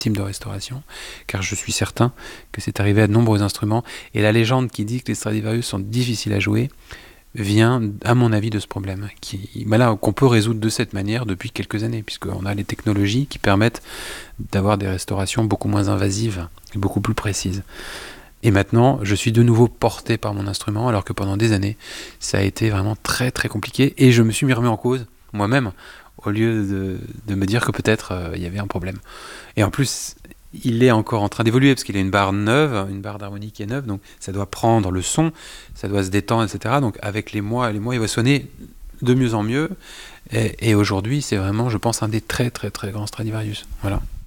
de restauration, car je suis certain que c'est arrivé à de nombreux instruments. Et la légende qui dit que les Stradivarius sont difficiles à jouer vient, à mon avis, de ce problème, qu'on peut résoudre de cette manière depuis quelques années, puisqu'on a les technologies qui permettent d'avoir des restaurations beaucoup moins invasives et beaucoup plus précises. Et maintenant, je suis de nouveau porté par mon instrument, alors que pendant des années, ça a été vraiment très très compliqué, et je me suis mis remis en cause, moi-même, au lieu de me dire que peut-être il y avait un problème. Et en plus, il est encore en train d'évoluer, parce qu'il a une barre neuve, une barre d'harmonie qui est neuve, donc ça doit prendre le son, ça doit se détendre, etc. Donc avec les mois, il va sonner de mieux en mieux, et aujourd'hui, c'est vraiment, je pense, un des très très très grands Stradivarius. Voilà.